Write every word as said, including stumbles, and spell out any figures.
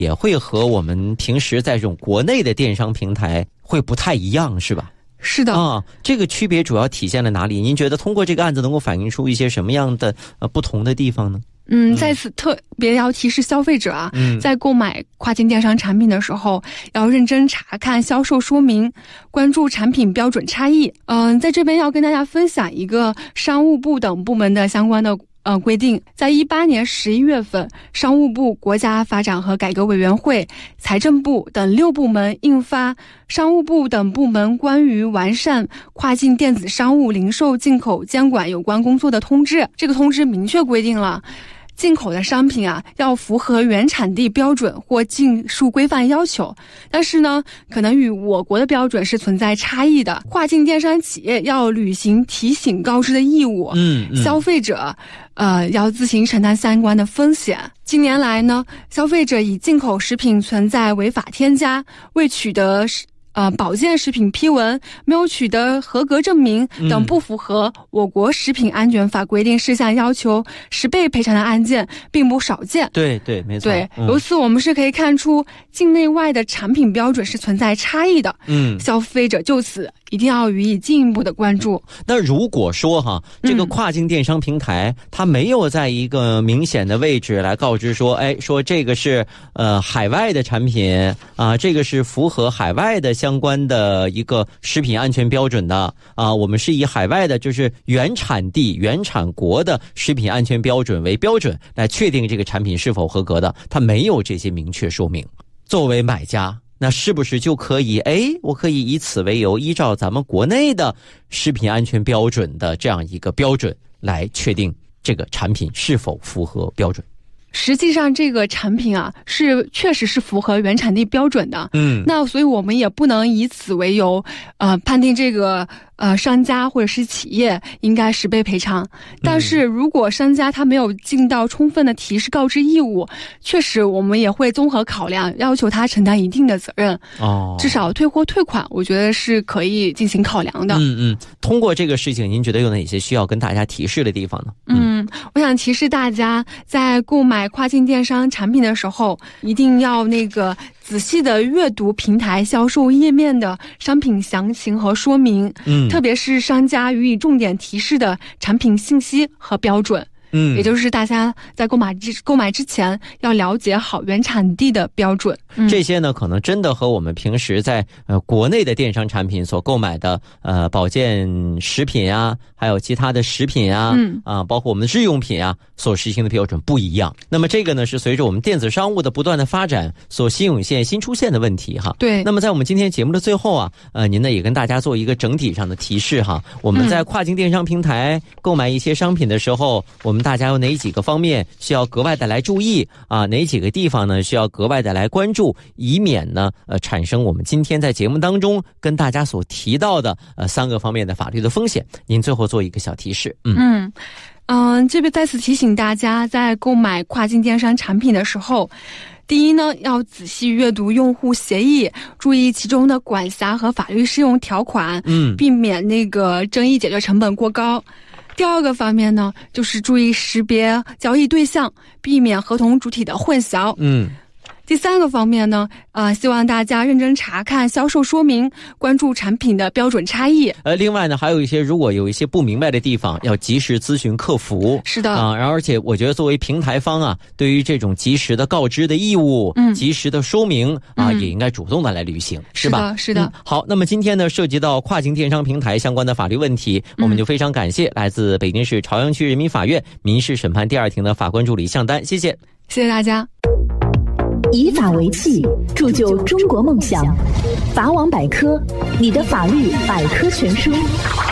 也会和我们平时在这种国内的电商平台会不太一样，是吧？ 是的啊，这个区别主要体现了哪里？您觉得通过这个案子能够反映出一些什么样的呃不同的地方呢？ 嗯，在此特别要提示消费者啊， 嗯、 在购买跨境电商产品的时候，要认真查看销售说明，关注产品标准差异。嗯、呃，在这边要跟大家分享一个商务部等部门的相关的呃规定。在一八年十一月份，商务部、国家发展和改革委员会、财政部等六部门印发《商务部等部门关于完善跨境电子商务零售进口监管有关工作的通知》。这个通知明确规定了，进口的商品啊，要符合原产地标准或技术规范要求，但是呢，可能与我国的标准是存在差异的。跨境电商企业要履行提醒告知的义务， 嗯，嗯消费者呃要自行承担相关的风险。近年来呢，消费者以进口食品存在违法添加、未取得呃，保健食品批文、没有取得合格证明等不符合我国食品安全法规定事项要求十倍赔偿的案件并不少见。 对对，没错。 对，由此我们是可以看出境内外的产品标准是存在差异的。 嗯， 消费者就此一定要予以进一步的关注。 那如果说哈，这个跨境电商平台、嗯、它没有在一个明显的位置来告知说，哎，说这个是呃海外的产品啊，这个是符合海外的相关的一个食品安全标准的啊，我们是以海外的就是原产地原产国的食品安全标准为标准来确定这个产品是否合格的，它没有这些明确说明。作为买家，那是不是就可以哎，我可以以此为由，依照咱们国内的食品安全标准的这样一个标准来确定这个产品是否符合标准？ 实际上这个产品啊是确实是符合原产地标准的， 嗯， 那所以我们也不能以此为由呃判定这个呃商家或者是企业应该十倍赔偿。但是如果商家他没有尽到充分的提示告知义务，确实我们也会综合考量，要求他承担一定的责任， 哦， 至少退货退款我觉得是可以进行考量的。 嗯嗯，通过这个事情您觉得有哪些需要跟大家提示的地方呢？ 嗯，我想提示大家在购买跨境电商产品的时候，一定要那个仔细的阅读平台销售页面的商品详情和说明， 嗯， 特别是商家予以重点提示的产品信息和标准。 嗯， 也就是大家在购买之购买之前要了解好原产地的标准。嗯、 这些呢，可能真的和我们平时在呃国内的电商产品所购买的呃保健食品啊，还有其他的食品啊， 嗯啊，包括我们的日用品啊，所实行的标准不一样。那么这个呢，是随着我们电子商务的不断的发展所新涌现、新出现的问题哈。 对。 那么在我们今天节目的最后啊，呃，您呢也跟大家做一个整体上的提示哈。我们在跨境电商平台购买一些商品的时候，我们大家有哪几个方面需要格外的来注意啊？哪几个地方呢需要格外的来关注，以免呢呃产生我们今天在节目当中跟大家所提到的呃三个方面的法律的风险？您最后做一个小提示。嗯嗯嗯、呃，这边再次提醒大家，在购买跨境电商产品的时候，第一呢，要仔细阅读用户协议，注意其中的管辖和法律适用条款， 嗯， 避免那个争议解决成本过高。第二个方面呢，就是注意识别交易对象，避免合同主体的混淆。 嗯。 第三个方面呢，呃，希望大家认真查看销售说明，关注产品的标准差异。 呃，另外呢，还有一些如果有一些不明白的地方，要及时咨询客服。 是的啊，然后而且我觉得作为平台方啊，对于这种及时的告知的义务， 嗯， 及时的说明啊， 嗯， 也应该主动的来履行， 是吧？ 是的，是的。 嗯，好，那么今天呢，涉及到跨境电商平台相关的法律问题， 嗯， 我们就非常感谢来自北京市朝阳区人民法院民事审判第二庭的法官助理向丹，谢谢， 谢谢大家。 以法为器，铸就中国梦想。法网百科，你的法律百科全书。